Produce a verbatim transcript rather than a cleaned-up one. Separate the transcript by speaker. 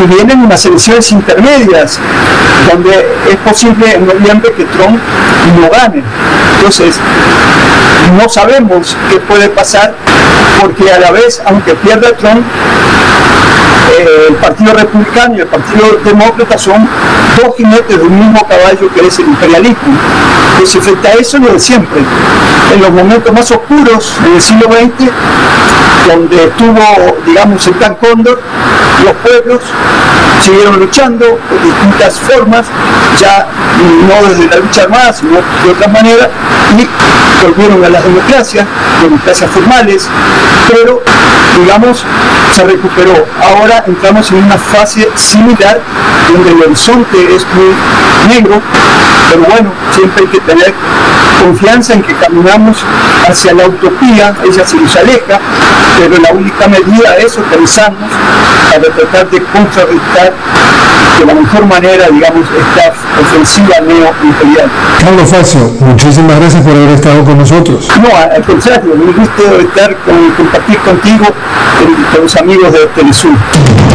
Speaker 1: y vienen unas elecciones intermedias, donde es posible en noviembre que Trump no gane. Entonces, no sabemos qué puede pasar, porque a la vez, aunque pierda Trump, eh, el Partido Republicano y el Partido Demócrata son dos jinetes de un mismo caballo, que es el imperialismo. Entonces, frente a eso, lo de siempre. En los momentos más oscuros del siglo veinte, donde estuvo, digamos, el Plan Cóndor, los pueblos siguieron luchando de distintas formas, ya no desde la lucha armada, sino de otra manera, y volvieron a las democracias, democracias formales, pero, digamos, se recuperó. Ahora entramos en una fase similar, donde el horizonte es muy negro, pero bueno, siempre hay que tener confianza en que caminamos hacia la utopía. Ella se nos aleja, pero la única medida es organizarnos para tratar de contrarrestar de la mejor manera, digamos, esta ofensiva neoimperial.
Speaker 2: Carlos Facio, muchísimas gracias por haber estado con nosotros.
Speaker 1: No, al contrario, me gusta estar con, compartir contigo y con los amigos de Telesur.